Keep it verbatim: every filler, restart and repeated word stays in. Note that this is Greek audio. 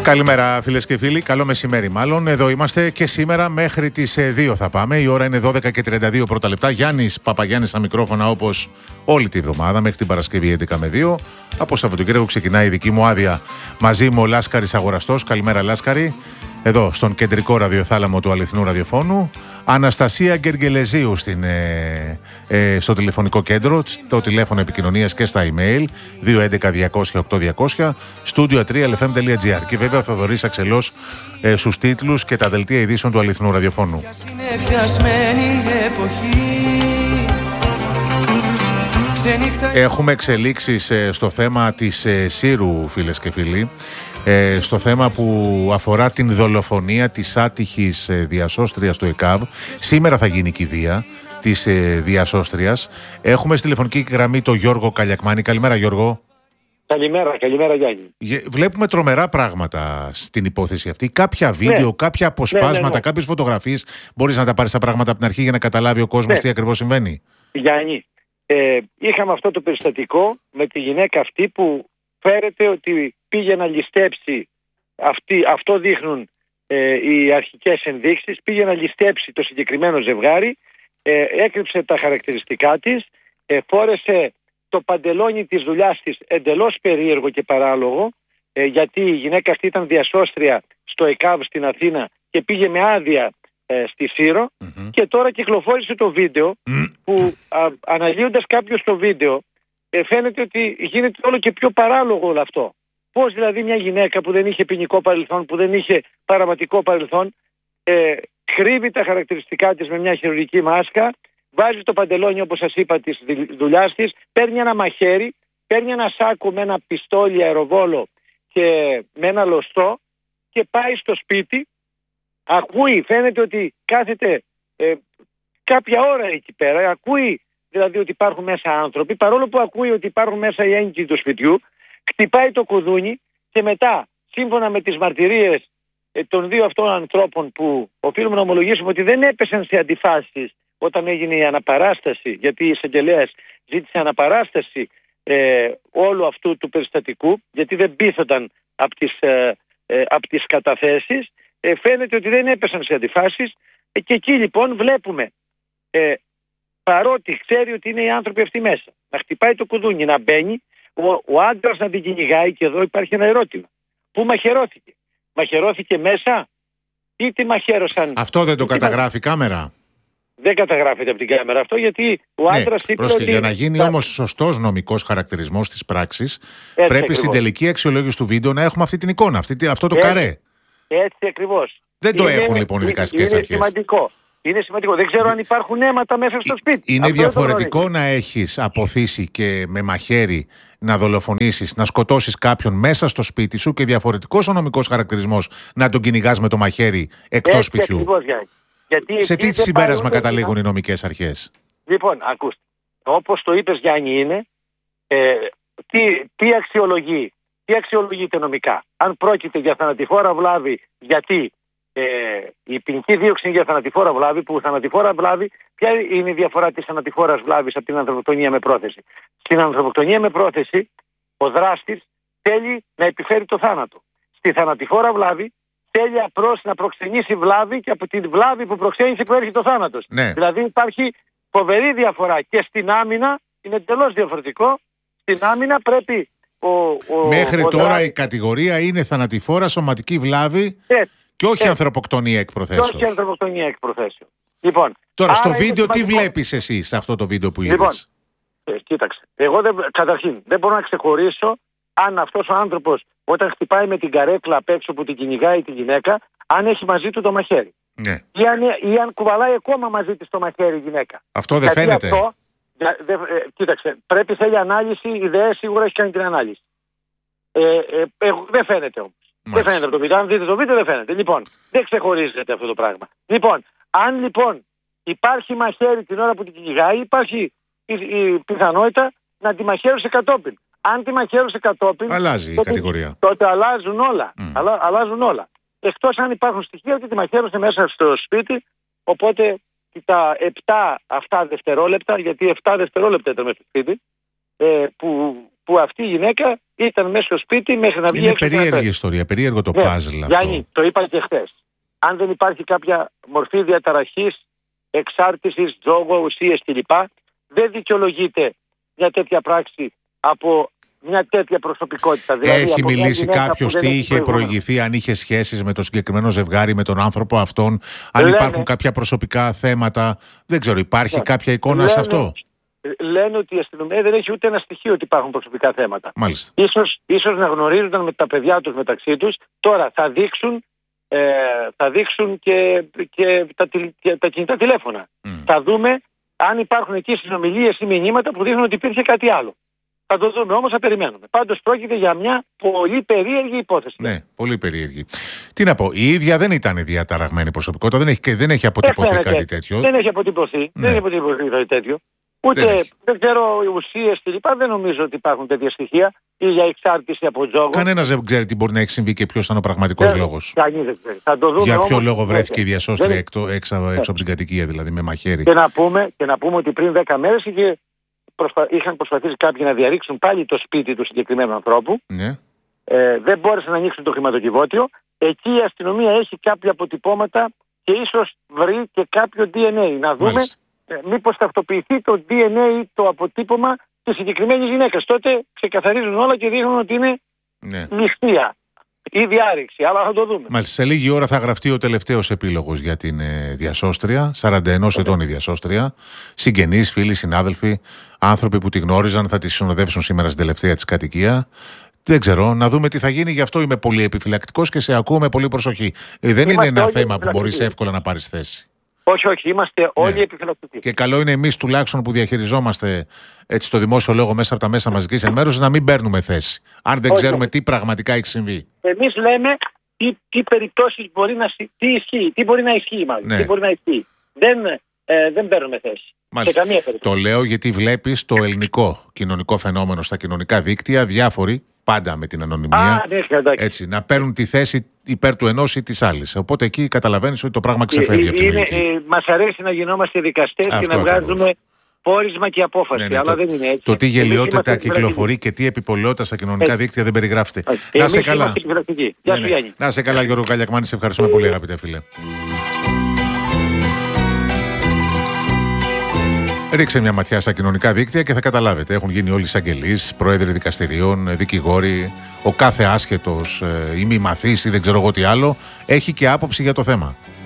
Καλημέρα φίλες και φίλοι, καλό μεσημέρι μάλλον. Εδώ είμαστε και σήμερα μέχρι τις δύο θα πάμε. Η ώρα είναι δώδεκα και τριάντα δύο πρώτα λεπτά. Γιάννης Παπαγιάννης στα μικρόφωνα όπως όλη τη βδομάδα μέχρι την Παρασκευή έντεκα με δύο. Από Σαββατοκύριακο ξεκινάει η δική μου άδεια. Μαζί μου ο Λάσκαρης Αγοραστός. Καλημέρα Λάσκαρη. Εδώ στον κεντρικό ραδιοθάλαμο του αληθινού ραδιοφώνου. Αναστασία Γκεργελεζίου στην, ε, ε, στο τηλεφωνικό κέντρο, στο τηλέφωνο επικοινωνίας και στα email δύο έντεκα διακόσια οκτώ διακόσια, studio τρία ελ εφ εμ τελεία τζι άρ. Και βέβαια ο Θοδωρής Αξελός ε, στους τίτλους και τα δελτία ειδήσεων του αληθινού ραδιοφώνου. Έχουμε εξελίξεις ε, στο θέμα της ε, Σύρου, φίλες και φίλοι. Ε, στο θέμα που αφορά την δολοφονία της άτυχης ε, διασώστριας του ΕΚΑΒ. Σήμερα θα γίνει η κηδεία της ε, διασώστριας. Έχουμε στη τηλεφωνική γραμμή τον Γιώργο Καλιακμάνη. Καλημέρα Γιώργο. Καλημέρα, καλημέρα Γιάννη. Βλέπουμε τρομερά πράγματα στην υπόθεση αυτή. Κάποια βίντεο, ναι. κάποια αποσπάσματα, ναι, ναι, ναι. κάποιες φωτογραφίες. Μπορείς να τα πάρεις τα πράγματα από την αρχή για να καταλάβει ο κόσμος, ναι, τι ακριβώς συμβαίνει? Γιάννη, ε, είχαμε αυτό το περιστατικό με τη γυναίκα αυτή που φέρεται ότι πήγε να ληστέψει, αυτή, αυτό δείχνουν ε, οι αρχικές ενδείξεις, πήγε να ληστέψει το συγκεκριμένο ζευγάρι, ε, έκρυψε τα χαρακτηριστικά της, ε, φόρεσε το παντελόνι της δουλειάς της εντελώς περίεργο και παράλογο, ε, γιατί η γυναίκα αυτή ήταν διασώστρια στο ΕΚΑΒ στην Αθήνα και πήγε με άδεια ε, στη Σύρο, mm-hmm. και τώρα κυκλοφόρησε το βίντεο mm-hmm. που α, αναλύοντας κάποιος το βίντεο ε, φαίνεται ότι γίνεται όλο και πιο παράλογο όλο αυτό. Πώς δηλαδή μια γυναίκα που δεν είχε ποινικό παρελθόν, που δεν είχε παραβατικό παρελθόν, ε, κρύβει τα χαρακτηριστικά της με μια χειρουργική μάσκα, βάζει το παντελόνι όπως σας είπα της δουλειάς της, παίρνει ένα μαχαίρι, παίρνει ένα σάκο με ένα πιστόλι αεροβόλο και με ένα λωστό και πάει στο σπίτι, ακούει, φαίνεται ότι κάθεται ε, κάποια ώρα εκεί πέρα, ακούει δηλαδή ότι υπάρχουν μέσα άνθρωποι, παρόλο που ακούει ότι υπάρχουν μέσα οι έγκυοι του σπιτιού, χτυπάει το κουδούνι και μετά, σύμφωνα με τις μαρτυρίες ε, των δύο αυτών ανθρώπων που οφείλουμε να ομολογήσουμε ότι δεν έπεσαν σε αντιφάσεις όταν έγινε η αναπαράσταση, γιατί η εισαγγελέας ζήτησε αναπαράσταση ε, όλου αυτού του περιστατικού, γιατί δεν πείθονταν από τις, ε, ε, από τις καταθέσεις, ε, φαίνεται ότι δεν έπεσαν σε αντιφάσεις ε, και εκεί λοιπόν βλέπουμε ε, παρότι ξέρει ότι είναι οι άνθρωποι αυτοί μέσα, να χτυπάει το κουδούνι, να μπαίνει, ο, ο άντρας να την κυνηγάει, και εδώ υπάρχει ένα ερώτημα. Πού μαχαιρώθηκε? Μαχαιρώθηκε μέσα ή τη μαχαίρωσαν? Αυτό δεν το καταγράφει η κάμερα? Δεν καταγράφεται από την κάμερα αυτό, γιατί ο άντρας, ναι, είπε πρόσκε, ότι... Για να γίνει όμως σωστός νομικός χαρακτηρισμός της πράξης, έτσι πρέπει ακριβώς στην τελική αξιολόγηση του βίντεο να έχουμε αυτή την εικόνα, αυτή, αυτό το έτσι, καρέ. Έτσι ακριβώς. Δεν το είναι, έχουν λοιπόν οι δικαστικές αρχές. Είναι σημαντικό. Είναι σημαντικό. Δεν ξέρω αν υπάρχουν αίματα μέσα στο σπίτι. Είναι αυτό διαφορετικό να έχεις αποθήσει και με μαχαίρι να δολοφονήσεις, να σκοτώσεις κάποιον μέσα στο σπίτι σου, και διαφορετικός ο νομικός χαρακτηρισμός να τον κυνηγάς με το μαχαίρι εκτός έτσι σπιτιού. Ακριβώς, γιατί σε τι συμπέρασμα καταλήγουν οι νομικές αρχές? Λοιπόν, ακούστε. Όπως το είπες Γιάννη, είναι ε, τι, τι αξιολογεί, τι αξιολογείται νομικά. Αν πρόκειται για θανατηφόρα βλάβη, γιατί Ε, η ποινική δίωξη για θανατηφόρα βλάβη, που θανατηφόρα βλάβη, ποια είναι η διαφορά της θανατηφόρας βλάβης από την ανθρωποκτονία με πρόθεση? Στην ανθρωποκτονία με πρόθεση, ο δράστης θέλει να επιφέρει το θάνατο. Στη θανατηφόρα βλάβη θέλει απλώς να προξενήσει βλάβη, και από την βλάβη που προξένησε προέρχεται ο θάνατος. Ναι. Δηλαδή υπάρχει φοβερή διαφορά, και στην άμυνα είναι εντελώς διαφορετικό. Στην άμυνα πρέπει ο, ο, Μέχρι ο τώρα δράστης... η κατηγορία είναι θανατηφόρα σωματική βλάβη. Έτσι. Και όχι ε, ανθρωποκτονία εκ προθέσεως. Και όχι ανθρωποκτονία εκ προθέσεως. Λοιπόν, τώρα, στο βίντεο σημαντικό... τι βλέπεις εσύ, σε αυτό το βίντεο που είδες? Λοιπόν, ε, κοίταξε. Εγώ δεν, καταρχήν δεν μπορώ να ξεχωρίσω αν αυτός ο άνθρωπος, όταν χτυπάει με την καρέκλα απ' έξω που την κυνηγάει τη γυναίκα, αν έχει μαζί του το μαχαίρι. Ναι. Ή, αν, ή αν κουβαλάει ακόμα μαζί της το μαχαίρι η γυναίκα. Αυτό δεν φαίνεται. Αυτό, δε, ε, κοίταξε, πρέπει, θέλει ανάλυση, η ΔΕΕ σίγουρα έχει κάνει την ανάλυση. Ε, ε, ε, δεν φαίνεται όμως. Δεν φαίνεται από το βίντεο. Αν δείτε το βίντεο, δεν φαίνεται. Λοιπόν, δεν ξεχωρίζεται αυτό το πράγμα. Λοιπόν, αν λοιπόν υπάρχει μαχαίρι την ώρα που την κυνηγάει, υπάρχει η, η πιθανότητα να τη μαχαίρωσε κατόπιν. Αν τη μαχαίρωσε κατόπιν, αλλάζει τότε, η κατηγορία. Τότε αλλάζουν όλα. Mm. Αλλά, αλλάζουν όλα. Εκτός αν υπάρχουν στοιχεία ότι τη μαχαίρωσε μέσα στο σπίτι, οπότε τα επτά αυτά δευτερόλεπτα, γιατί επτά δευτερόλεπτα ήταν μέσα στο σπίτι, ε, που, που αυτή η γυναίκα ήταν μέσα στο σπίτι μέχρι να βγει Είναι έξω. περίεργη ιστορία, περίεργο το παζλ αυτό. Γιάννη, το είπα και χθες. Αν δεν υπάρχει κάποια μορφή διαταραχής, εξάρτησης, τζόγο, ουσίες κλπ., δεν δικαιολογείται μια τέτοια πράξη από μια τέτοια προσωπικότητα. Δηλαδή, έχει από μιλήσει κάποιος τι είχε προηγούμενο. προηγηθεί, αν είχε σχέσεις με το συγκεκριμένο ζευγάρι, με τον άνθρωπο αυτόν, αν Λένε, υπάρχουν κάποια προσωπικά θέματα. Δεν ξέρω, υπάρχει ναι, κάποια εικόνα λένε, σε αυτό. Λένε ότι η αστυνομία δεν έχει ούτε ένα στοιχείο ότι υπάρχουν προσωπικά θέματα. Μάλιστα. Ίσως, ίσως να γνωρίζονταν με τα παιδιά τους μεταξύ τους. Τώρα θα δείξουν, ε, θα δείξουν και, και, τα, και τα κινητά τηλέφωνα. Mm. Θα δούμε αν υπάρχουν εκεί συνομιλίες ή μηνύματα που δείχνουν ότι υπήρχε κάτι άλλο. Θα το δούμε, όμως θα περιμένουμε. Πάντως πρόκειται για μια πολύ περίεργη υπόθεση. Ναι, πολύ περίεργη. Τι να πω, η ίδια δεν ήταν διαταραγμένη προσωπικότητα, δεν έχει, δεν έχει αποτυπωθεί δεν κάτι έχει, τέτοιο. Δεν έχει αποτυπωθεί, ναι. δεν έχει αποτυπωθεί κάτι τέτοιο. Ούτε δεν, δεν ξέρω ουσίες κλπ. Δεν νομίζω ότι υπάρχουν τέτοια στοιχεία ή για εξάρτηση από τζόγο. Κανένας δεν ξέρει τι μπορεί να έχει συμβεί και ποιος ήταν ο πραγματικός λόγος. Κανείς δεν ξέρει. Θα το δούμε, για ποιο όμως, λόγο βρέθηκε η διασώστρια δεν... έξω, έξω, έξω από την κατοικία, δηλαδή με μαχαίρι. Και να πούμε, και να πούμε ότι πριν δέκα μέρες είχε προσπα... είχαν προσπαθήσει κάποιοι να διαρρήξουν πάλι το σπίτι του συγκεκριμένου ανθρώπου. Ναι. Ε, δεν μπόρεσαν να ανοίξουν το χρηματοκιβώτιο. Εκεί η αστυνομία έχει κάποια αποτυπώματα και ίσως βρει και κάποιο ντι εν έι. Να δούμε ε, μήπως ταυτοποιηθεί το ντι εν έι ή το αποτύπωμα της συγκεκριμένης γυναίκας. Τότε ξεκαθαρίζουν όλα και δείχνουν ότι είναι ναι. ληστεία ή διάρρηξη. Αλλά θα το δούμε. Μάλιστα, σε λίγη ώρα θα γραφτεί ο τελευταίος επίλογος για την ε, διασώστρια. σαράντα ένα ετών η διασώστρια. Συγγενείς, φίλοι, συνάδελφοι, άνθρωποι που τη γνώριζαν θα τη συνοδεύσουν σήμερα στην τελευταία της κατοικία. Δεν ξέρω, να δούμε τι θα γίνει. Γι' αυτό είμαι πολύ επιφυλακτικός και σε ακούω με πολύ προσοχή. Ε, δεν είμαστε είναι ένα θέμα που μπορείς εύκολα να πάρεις θέση. Όχι, όχι, είμαστε όλοι ναι. επιφυλακτικοί. Και καλό είναι εμείς τουλάχιστον που διαχειριζόμαστε έτσι το δημόσιο λόγο μέσα από τα μέσα μαζικής ενημέρωσης να μην παίρνουμε θέση. Αν δεν όχι. ξέρουμε τι πραγματικά έχει συμβεί. Εμείς λέμε τι, τι περιπτώσεις μπορεί να, τι ισχύει, τι μπορεί να ισχύει μάλλον. Ναι. Τι μπορεί να ισχύει. Δεν, ε, δεν παίρνουμε θέση. Μάλιστα. Σε καμία περίπτωση. Το λέω γιατί βλέπεις το ελληνικό κοινωνικό φαινόμενο στα κοινωνικά δίκτυα, διάφοροι, πάντα με την ανωνυμία, Α, ναι, έτσι, να παίρνουν τη θέση υπέρ του ενός ή της άλλης. Οπότε εκεί καταλαβαίνεις ότι το πράγμα ξεφεύγει ε, από την λογική. Ε, μας αρέσει να γινόμαστε δικαστές Αυτό και να βγάζουμε ακριβώς. πόρισμα και απόφαση, ναι, ναι, αλλά το, δεν είναι έτσι. Το τι γελιότητα κυκλοφορεί και τι επιπολαιότητα στα κοινωνικά έτσι. δίκτυα δεν περιγράφεται. Ε, να σε καλά. Γεια σου, Γιάννη. Να σε καλά, Γιώργο Καλιακμάνη, σε ευχαριστούμε πολύ, αγαπητέ φίλε. Ρίξε μια ματιά στα κοινωνικά δίκτυα και θα καταλάβετε. Έχουν γίνει όλοι εισαγγελείς, πρόεδροι δικαστηρίων, δικηγόροι. Ο κάθε άσχετος ή μη μαθής ή δεν ξέρω εγώ τι άλλο έχει και άποψη για το θέμα.